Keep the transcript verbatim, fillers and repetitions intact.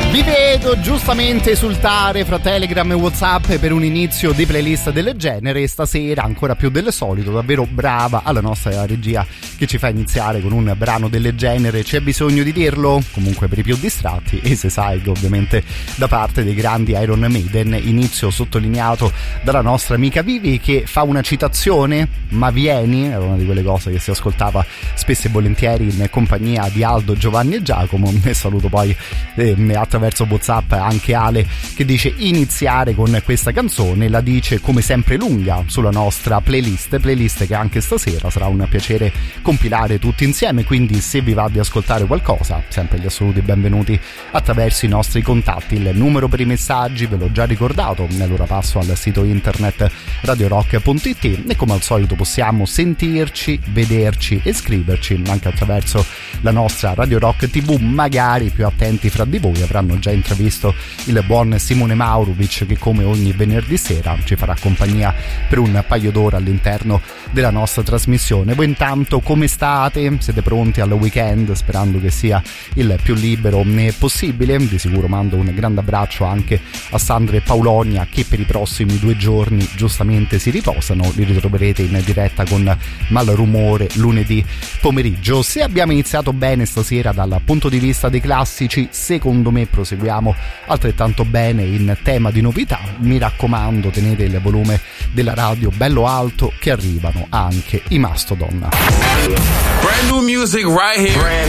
Vi vedo giustamente esultare fra Telegram e WhatsApp per un inizio di playlist del genere. Stasera ancora più del solito, davvero brava alla nostra regia che ci fa iniziare con un brano del genere. C'è bisogno di dirlo? Comunque per i più distratti, e se sai che ovviamente da parte dei grandi Iron Maiden, inizio sottolineato dalla nostra amica Vivi che fa una citazione: ma vieni? Era una di quelle cose che si ascoltava spesso e volentieri in compagnia di Aldo, Giovanni e Giacomo. E saluto poi eh, attraverso WhatsApp anche Ale che dice iniziare con questa canzone, la dice come sempre lunga sulla nostra playlist, playlist che anche stasera sarà un piacere compilare tutti insieme, quindi se vi va di ascoltare qualcosa, sempre gli assoluti benvenuti attraverso i nostri contatti. Il numero per i messaggi ve l'ho già ricordato, allora passo al sito internet radio rock punto it e come al solito possiamo sentirci, vederci e scriverci anche attraverso la nostra Radio Rock tivù. Magari i più attenti fra di voi avranno già intravisto il buon Simone Maurovic che come ogni venerdì sera ci farà compagnia per un paio d'ore all'interno della nostra trasmissione. Voi intanto come state? Siete pronti al weekend, sperando che sia il più libero possibile? Di sicuro mando un grande abbraccio anche a Sandra e Paulonia che per i prossimi due giorni giustamente si riposano. Li ritroverete in diretta con Malrumore lunedì pomeriggio. Se abbiamo iniziato bene stasera dal punto di vista dei classici, secondo me proseguiamo altrettanto bene in tema di novità. Mi raccomando, tenete il volume della radio bello alto che arrivano anche i Mastodon. Brand new music right here. Brand